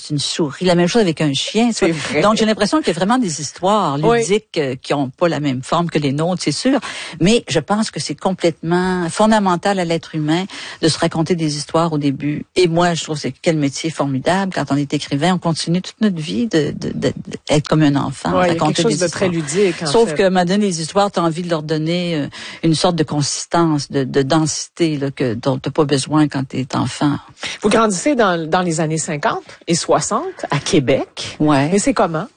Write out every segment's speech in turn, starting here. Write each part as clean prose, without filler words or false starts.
c'est une souris. La même chose avec un chien. C'est vrai. Donc, j'ai l'impression qu'il y a vraiment des histoires ludiques qui ont pas la même forme que les nôtres, c'est sûr. Mais je pense que c'est complètement fondamental à l'être humain de se raconter des histoires au début. Et moi, je trouve que c'est quel métier formidable. Quand on est écrivain, on continue toute notre vie d'être comme un enfant. Ouais, il y a quelque raconter chose des de très ludique. Sauf que, maintenant, les histoires, t'as envie de leur donner une sorte de consistance, de densité, là, dont t'as pas besoin quand t'es enfant. Vous grandissez dans les années 50 et 60 à Québec. Ouais. Mais c'est comment?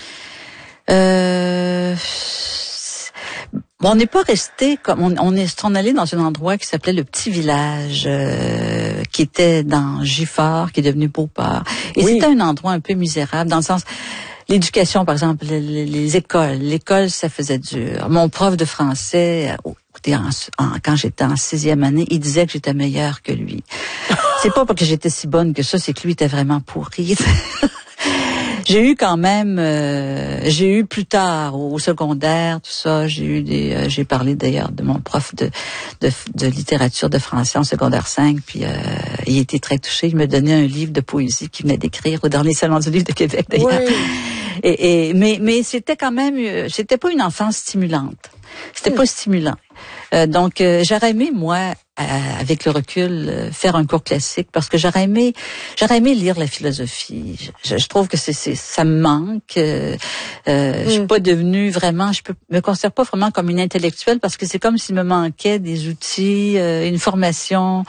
On n'est pas resté comme on est allé dans un endroit qui s'appelait le Petit Village, qui était dans Gifford, qui est devenu Beauport. Et c'était un endroit un peu misérable dans le sens l'éducation, par exemple, les écoles. L'école, ça faisait dur. Mon prof de français, quand j'étais en 6e année, il disait que j'étais meilleure que lui. C'est pas parce que j'étais si bonne que ça, c'est que lui était vraiment pourri. J'ai eu quand même, j'ai eu plus tard au secondaire, tout ça, j'ai parlé d'ailleurs de mon prof de littérature de français en secondaire 5, puis il était très touché. Il me donnait un livre de poésie qu'il venait d'écrire au dernier salon du livre de Québec d'ailleurs. Oui. Mais c'était quand même, c'était pas une enfance stimulante. C'était pas stimulant. Donc j'aurais aimé moi avec le recul faire un cours classique parce que j'aurais aimé lire la philosophie. Je trouve que ça me manque. Je suis pas devenue vraiment, me considère pas vraiment comme une intellectuelle parce que c'est comme s'il me manquait des outils, une formation.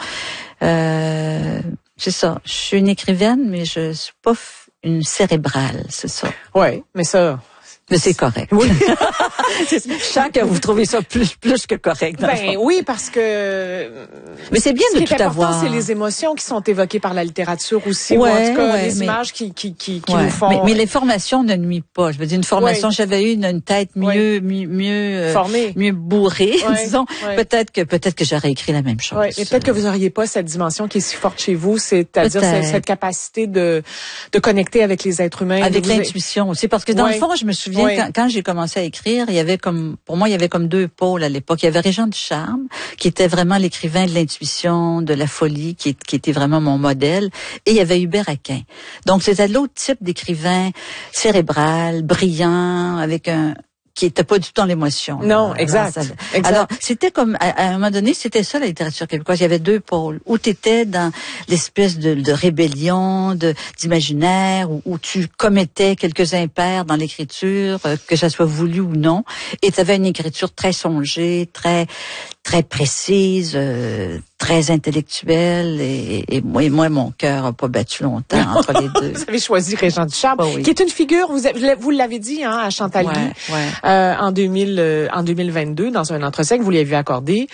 C'est ça. Je suis une écrivaine, mais je suis pas une cérébrale, c'est ça. Ouais, mais ça. Mais c'est correct. Oui. Je sens que vous trouvez ça plus que correct. Ben oui, parce que. Mais c'est bien de tout avoir. Ce qui est important, c'est les émotions qui sont évoquées par la littérature aussi, ou en tout cas les images qui nous font. Mais les formations ne nuisent pas. Je veux dire, une formation, j'avais eu une tête mieux formée, mieux bourrée, disons. Peut-être que j'aurais écrit la même chose. Oui, mais peut-être que vous auriez pas cette dimension qui est si forte chez vous, c'est-à-dire cette capacité de connecter avec les êtres humains, avec l'intuition aussi, parce que dans le fond, je me souviens quand j'ai commencé à écrire, il y avait comme deux pôles à l'époque. Il y avait Régent Ducharme, qui était vraiment l'écrivain de l'intuition, de la folie, qui était vraiment mon modèle, et il y avait Hubert Aquin. Donc c'était l'autre type d'écrivain cérébral, brillant, qui était pas du tout dans l'émotion. Non, exact. Alors, c'était comme, à un moment donné, c'était ça la littérature québécoise. Il y avait deux pôles. Où t'étais dans l'espèce de rébellion, d'imaginaire, où tu commettais quelques impairs dans l'écriture, que ça soit voulu ou non. Et t'avais une écriture très songée, très précise, très intellectuelle. Et moi, mon cœur a pas battu longtemps entre les deux. Vous avez choisi Régent Ducharme, qui est une figure, vous l'avez dit, à Chantal Guy, en 2022, dans un entretien que vous lui avez accordé.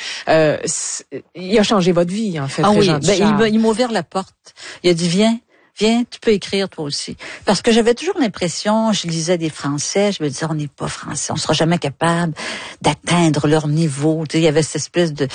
Il a changé votre vie, en fait, Régent Ducharme. Il m'a ouvert la porte. Il a dit, viens, tu peux écrire toi aussi. Parce que j'avais toujours l'impression, je lisais des Français, je me disais, on n'est pas Français, on sera jamais capable d'atteindre leur niveau. Tu sais, il y avait cette espèce de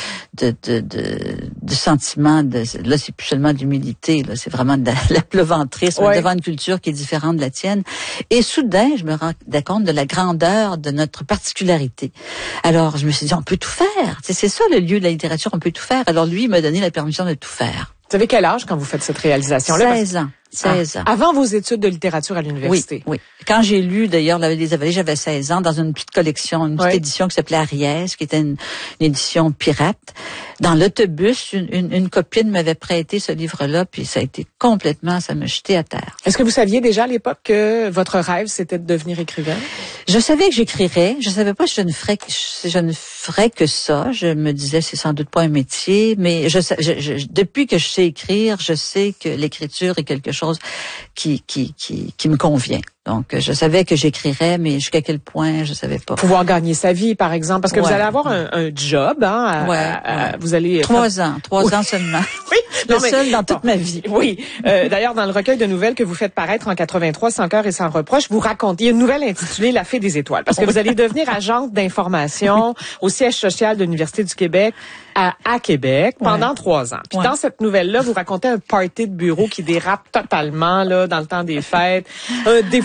sentiment là, c'est plus seulement de l'humilité, là, c'est vraiment de la pleuvantrisme devant une culture qui est différente de la tienne. Et soudain, je me rendais compte de la grandeur de notre particularité. Alors, je me suis dit, on peut tout faire. Tu sais, c'est ça le lieu de la littérature, on peut tout faire. Alors lui, il m'a donné la permission de tout faire. Vous avez quel âge quand vous faites cette réalisation-là? 16 ans. 16 ans. Avant vos études de littérature à l'université? Oui. Quand j'ai lu, d'ailleurs, La Vallée des Avalées, j'avais 16 ans, dans une petite collection, une petite édition qui s'appelait Ariès, qui était une édition pirate. Dans l'autobus, une copine m'avait prêté ce livre-là, puis ça a été complètement, ça me jetait à terre. Est-ce que vous saviez déjà à l'époque que votre rêve, c'était de devenir écrivaine? Je savais que j'écrirais. Je savais pas si je ne ferais que ça. Je me disais, c'est sans doute pas un métier, mais depuis que je sais écrire, je sais que l'écriture est quelque chose qui me convient. Donc, je savais que j'écrirais, mais jusqu'à quel point, je savais pas. Pouvoir gagner sa vie, par exemple, parce que vous allez avoir un job, vous allez... 3 ans seulement. Oui. Le seul dans toute ma vie. Oui. D'ailleurs, dans le recueil de nouvelles que vous faites paraître en 83, Sans cœur et sans reproche, vous racontez une nouvelle intitulée La Fée des étoiles, parce que vous allez devenir agente d'information au siège social de l'Université du Québec à Québec pendant 3 ans. Puis dans cette nouvelle-là, vous racontez un party de bureau qui dérape totalement là dans le temps des fêtes, un défouloir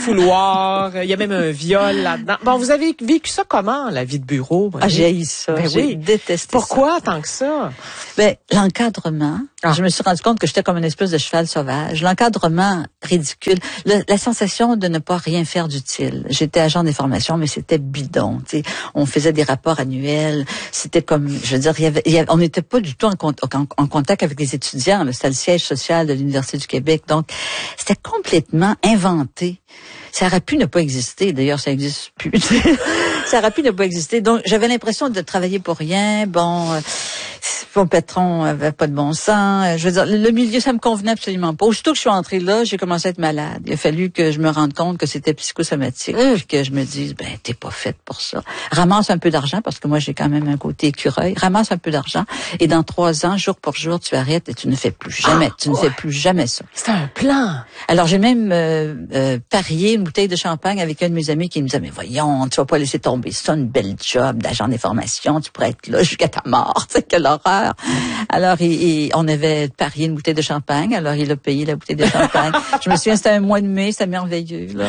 couloirs. Il y a même un viol là-dedans. Bon, vous avez vécu ça comment, la vie de bureau? Ah, j'ai haï ça. J'ai détesté ça. Pourquoi tant que ça? Ben, l'encadrement. Je me suis rendu compte que j'étais comme une espèce de cheval sauvage. L'encadrement ridicule. La sensation de ne pas rien faire d'utile. J'étais agent d'information, mais c'était bidon. T'sais. On faisait des rapports annuels. C'était comme, je veux dire, on n'était pas du tout en contact avec les étudiants. C'était le siège social de l'Université du Québec. Donc, c'était complètement inventé. Ça aurait pu ne pas exister. D'ailleurs, ça n'existe plus. Ça aurait pu ne pas exister. Donc, j'avais l'impression de travailler pour rien. Bon, mon patron avait pas de bon sens. Je veux dire, le milieu, ça me convenait absolument pas. Aussitôt que je suis entrée là, j'ai commencé à être malade. Il a fallu que je me rende compte que c'était psychosomatique. Puis que je me dise, ben, t'es pas faite pour ça. Ramasse un peu d'argent, parce que moi, j'ai quand même un côté écureuil. Ramasse un peu d'argent. Et dans 3 ans, jour pour jour, tu arrêtes et tu ne fais plus jamais. Tu ne fais plus jamais ça. C'est un plan. Alors, j'ai même parié une bouteille de champagne avec un de mes amis qui me disait, mais voyons, tu vas pas laisser tomber ça, une belle job d'agent d'information, tu pourrais être là jusqu'à ta mort, c'est quelle horreur. Alors, on avait parié une bouteille de champagne, alors il a payé la bouteille de champagne. Je me souviens, c'était un mois de mai, c'était merveilleux, là.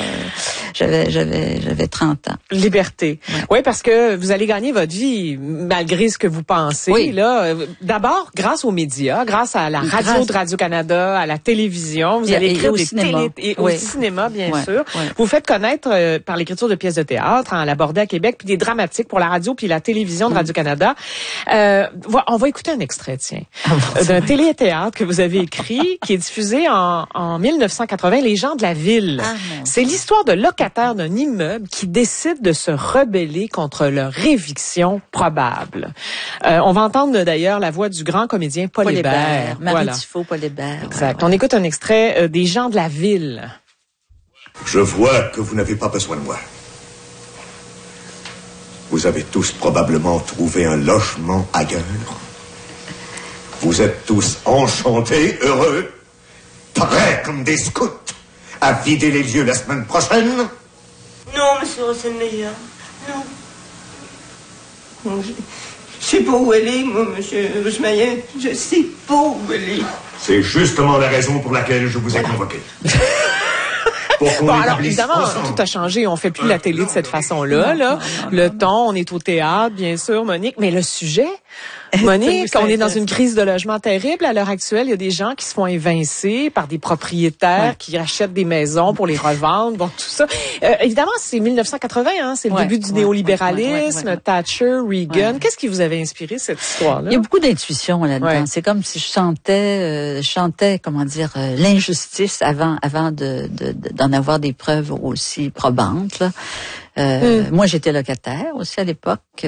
J'avais 30 ans. Liberté. Ouais. Oui, parce que vous allez gagner votre vie malgré ce que vous pensez. Oui. Là, d'abord, grâce aux médias, grâce à la radio de Radio-Canada, à la télévision, vous allez écrire des télé et au cinéma, bien sûr. Ouais. Vous faites connaître par l'écriture de pièces de théâtre, à l'Abordé à Québec, puis des dramatiques pour la radio puis la télévision de Radio-Canada. On va écouter un extrait, tiens, d'un téléthéâtre que vous avez écrit, qui est diffusé en 1980, Les gens de la ville. C'est l'histoire de locataires d'un immeuble qui décident de se rebeller contre leur éviction probable. On va entendre d'ailleurs la voix du grand comédien Paul Hébert. Marie Tifo, Paul Hébert. Exact. On écoute un extrait des gens de la ville. Je vois que vous n'avez pas besoin de moi. Vous avez tous probablement trouvé un logement ailleurs. Vous êtes tous enchantés, heureux, prêts comme des scouts à vider les lieux la semaine prochaine. Non, monsieur Rossenmeyer, non. Je sais pas où elle est, moi, monsieur Rossenmeyer. Je sais pas où elle est. C'est justement la raison pour laquelle je vous ai convoqué. Bon, alors, évidemment, tout a changé. On fait plus la télé de cette façon-là, là. Le ton, on est au théâtre, bien sûr, Monique. Mais le sujet, Monique, on est dans une crise de logement terrible. À l'heure actuelle, il y a des gens qui se font évincer par des propriétaires qui achètent des maisons pour les revendre. Bon, tout ça. Évidemment, c'est 1980, hein. C'est le début du néolibéralisme, Thatcher, Reagan. Qu'est-ce qui vous avait inspiré, cette histoire-là? Il y a beaucoup d'intuition là-dedans. C'est comme si je chantais, comment dire, l'injustice avant d'en avoir des preuves aussi probantes, là. Moi, j'étais locataire aussi à l'époque.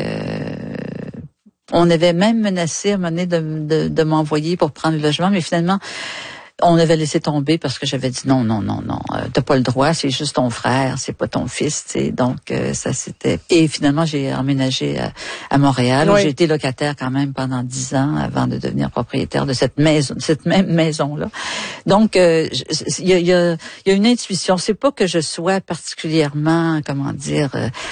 On avait même menacé à un moment donné de m'envoyer pour prendre le logement, mais finalement, on avait laissé tomber parce que j'avais dit non, t'as pas le droit, c'est juste ton frère, c'est pas ton fils, tu sais. Donc ça c'était. Et finalement, j'ai emménagé à Montréal, où j'ai été locataire quand même pendant 10 ans avant de devenir propriétaire de cette même maison là. Donc il y a une intuition. C'est pas que je sois particulièrement, comment dire.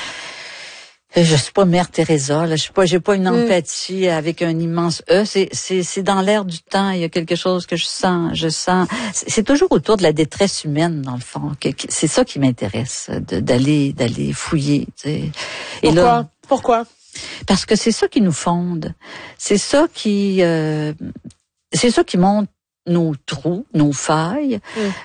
Je suis pas Mère Teresa, là. J'ai pas une empathie avec un immense E. C'est dans l'air du temps. Il y a quelque chose que je sens. C'est toujours autour de la détresse humaine, dans le fond. C'est ça qui m'intéresse, d'aller fouiller, tu sais. Pourquoi? Parce que c'est ça qui nous fonde. C'est ça qui montre nos trous, nos failles,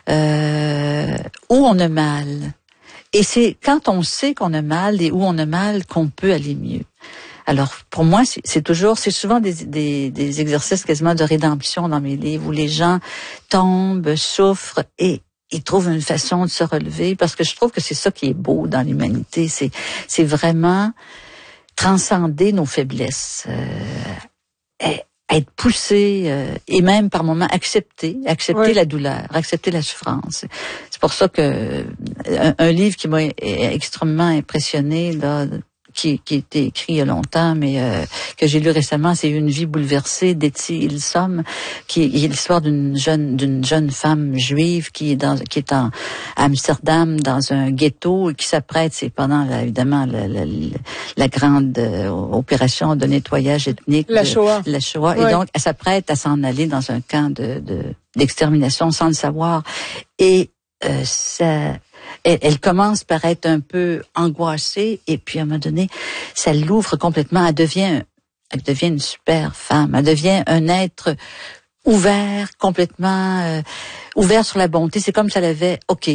où on a mal. Et c'est quand on sait qu'on a mal et où on a mal qu'on peut aller mieux. Alors, pour moi, c'est souvent des exercices quasiment de rédemption dans mes livres où les gens tombent, souffrent et ils trouvent une façon de se relever, parce que je trouve que c'est ça qui est beau dans l'humanité. C'est vraiment transcender nos faiblesses, être poussé et même par moments accepter la douleur, accepter la souffrance. C'est pour ça que un livre qui m'a extrêmement impressionné là, qui a été écrit il y a longtemps, mais que j'ai lu récemment, c'est Une vie bouleversée d'Etty Hillesum, qui est l'histoire d'une jeune femme juive qui est à Amsterdam dans un ghetto et qui s'apprête, c'est pendant évidemment la grande opération de nettoyage ethnique, la Shoah. Et donc elle s'apprête à s'en aller dans un camp d'extermination sans le savoir. Et elle commence par être un peu angoissée et puis à un moment donné, ça l'ouvre complètement. Elle devient une super femme. Elle devient un être ouvert, complètement ouvert sur la bonté. C'est comme si elle avait, OK,